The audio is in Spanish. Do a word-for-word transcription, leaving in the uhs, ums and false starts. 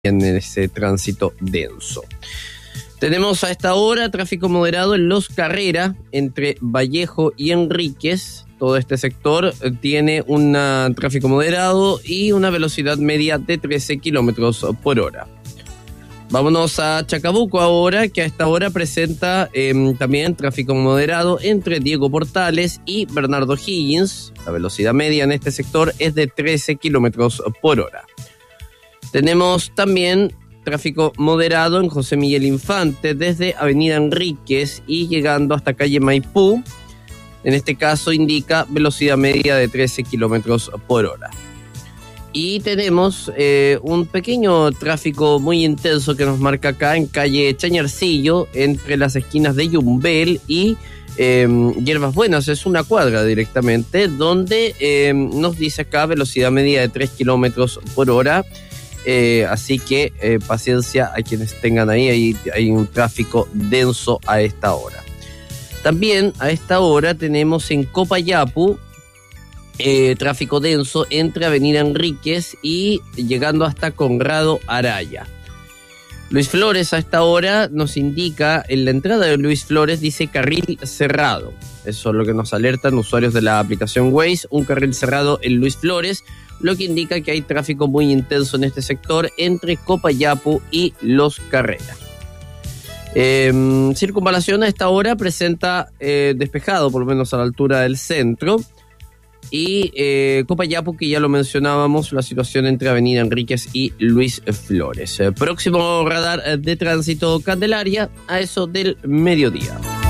en ese tránsito denso. Tenemos a esta hora tráfico moderado en Los Carrera, entre Vallejo y Enríquez. Todo este sector tiene un tráfico moderado y una velocidad media de trece kilómetros por hora. Vámonos a Chacabuco ahora, que a esta hora presenta eh, también tráfico moderado entre Diego Portales y Bernardo Higgins. La velocidad media en este sector es de trece kilómetros por hora. Tenemos también tráfico moderado en José Miguel Infante desde Avenida Enríquez y llegando hasta calle Maipú. En este caso indica velocidad media de trece kilómetros por hora. Y tenemos eh, un pequeño tráfico muy intenso que nos marca acá en calle Chañarcillo, entre las esquinas de Yumbel y eh, Hierbas Buenas. Es una cuadra directamente, donde eh, nos dice acá velocidad media de tres kilómetros por hora. Eh, así que eh, paciencia a quienes tengan ahí, ahí, hay un tráfico denso a esta hora. También a esta hora tenemos en Copayapu Eh, tráfico denso entre Avenida Enríquez y llegando hasta Conrado Araya. Luis Flores a esta hora nos indica, en la entrada de Luis Flores dice carril cerrado. Eso es lo que nos alertan usuarios de la aplicación Waze, un carril cerrado en Luis Flores, lo que indica que hay tráfico muy intenso en este sector entre Copayapu y Los Carrera. Eh, circunvalación a esta hora presenta eh, despejado, por lo menos a la altura del centro. Y eh, Copayapu, que ya lo mencionábamos, la situación entre Avenida Enríquez y Luis Flores. Eh, próximo radar de tránsito Candelaria a eso del mediodía.